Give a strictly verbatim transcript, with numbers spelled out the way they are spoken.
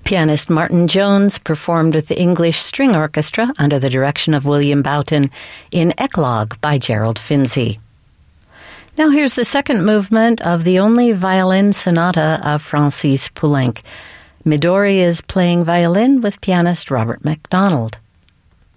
Pianist Martin Jones performed with the English String Orchestra under the direction of William Boughton in Eclogue by Gerald Finzi. Now here's the second movement of the only violin sonata of Francis Poulenc. Midori is playing violin with pianist Robert MacDonald.